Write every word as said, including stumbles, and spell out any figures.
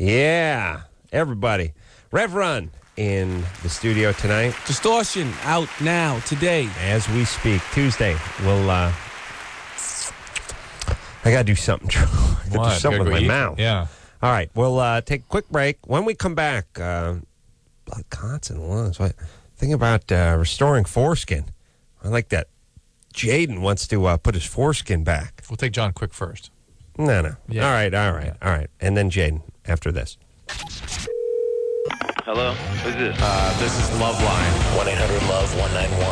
Yeah, everybody. Rev Run in the studio tonight. Distortion out now, today. As we speak, Tuesday. We'll, uh, I got to do something. I got to do something with my eat? mouth. Yeah. All right, we'll uh, take a quick break. When we come back, uh, blood clots and lungs. What? Think about uh, restoring foreskin. I like that. Jaden wants to uh, put his foreskin back. We'll take John Quick first. No, no. Yeah. All right, all right, Yeah. all right. And then Jaden after this. Hello? Who's this? Uh, this is Loveline. one eight hundred love one nine one.